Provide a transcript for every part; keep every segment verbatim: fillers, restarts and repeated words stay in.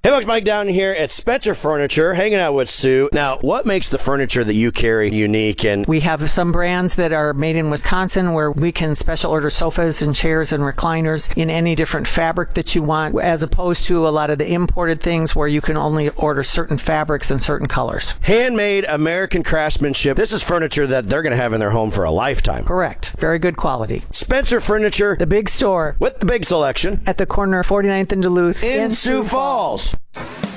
Hey folks, Mike down here at Spencer Furniture, hanging out with Sue. Now, what makes the furniture that you carry unique? And we have some brands that are made in Wisconsin where we can special order sofas and chairs and recliners in any different fabric that you want, as opposed to a lot of the imported things where you can only order certain fabrics and certain colors. Handmade American craftsmanship. This is furniture that they're going to have in their home for a lifetime. Correct. Very good quality. Spencer Furniture, the big store with the big selection at the corner of forty-ninth and Duluth in, in Sioux Falls. Falls.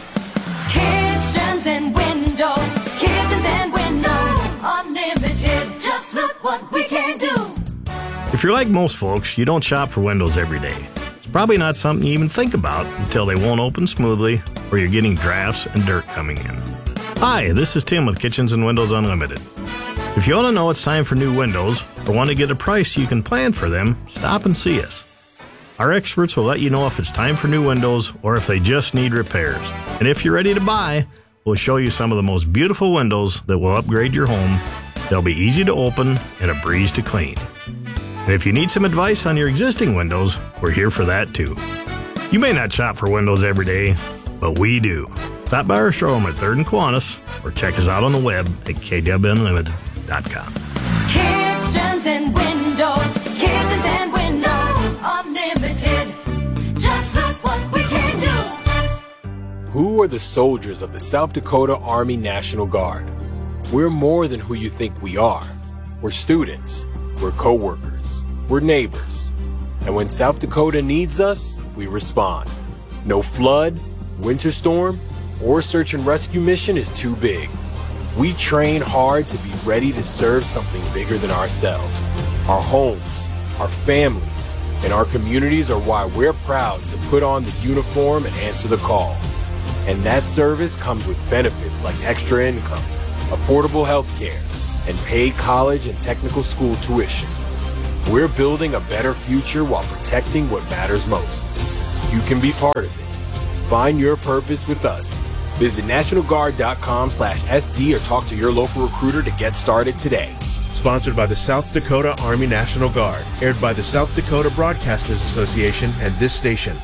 Kitchens and windows, kitchens and windows, unlimited, just look what we can do. If you're like most folks, you don't shop for windows every day. It's probably not something you even think about until they won't open smoothly or you're getting drafts and dirt coming in. Hi, this is Tim with Kitchens and Windows Unlimited. If you want to know it's time for new windows or want to get a price so you can plan for them, stop and see us. Our experts will let you know if it's time for new windows or if they just need repairs. And if you're ready to buy, we'll show you some of the most beautiful windows that will upgrade your home. They'll be easy to open and a breeze to clean. And if you need some advice on your existing windows, we're here for that too. You may not shop for windows every day, but we do. Stop by our showroom at third and Kiwanis or check us out on the web at k w unlimited dot com. Kitchens and windows, kitchens and windows. Unlimited, just look what we can do. Who are the soldiers of the South Dakota Army National Guard? We're more than who you think we are. We're students, we're co-workers, we're neighbors. And when South Dakota needs us, we respond. No flood, winter storm, or search and rescue mission is too big. We train hard to be ready to serve something bigger than ourselves. Our homes, our families, and our communities are why we're proud to put on the uniform and answer the call. And that service comes with benefits like extra income, affordable health care, and paid college and technical school tuition. We're building a better future while protecting what matters most. You can be part of it. Find your purpose with us. Visit national guard dot com slash S D or talk to your local recruiter to get started today. Sponsored by the South Dakota Army National Guard. Aired by the South Dakota Broadcasters Association and this station.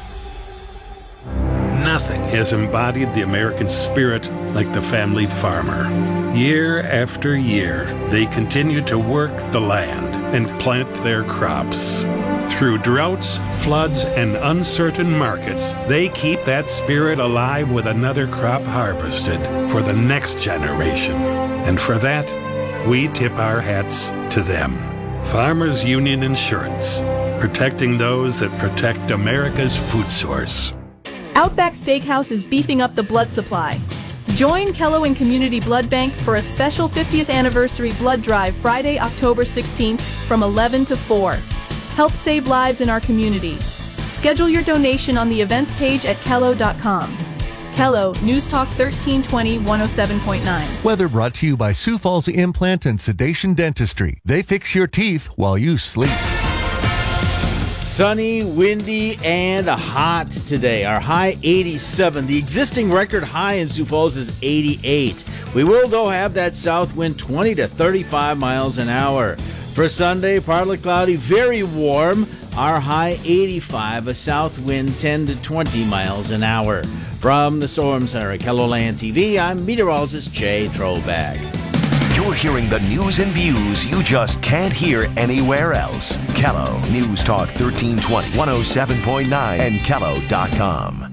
Nothing has embodied the American spirit like the family farmer. Year after year, they continue to work the land and plant their crops. Through droughts, floods, and uncertain markets, they keep that spirit alive with another crop harvested for the next generation. And for that, we tip our hats to them. Farmers Union Insurance, protecting those that protect America's food source. Outback Steakhouse is beefing up the blood supply. Join Kello and Community Blood Bank for a special fiftieth anniversary blood drive Friday, October sixteenth from eleven to four. Help save lives in our community. Schedule your donation on the events page at kello dot com. Kello, News Talk thirteen twenty, one oh seven point nine. Weather brought to you by Sioux Falls Implant and Sedation Dentistry. They fix your teeth while you sleep. Sunny, windy, and hot today. Our high eighty-seven. The existing record high in Sioux Falls is eighty-eight. We will, though, have that south wind twenty to thirty-five miles an hour. For Sunday, partly cloudy, very warm. Our high eighty-five, a south wind ten to twenty miles an hour. From the Storm Center at KELOLAND T V, I'm meteorologist Jay Trobag. You're hearing the news and views you just can't hear anywhere else. Kello, News Talk thirteen twenty, one oh seven point nine, and kello dot com.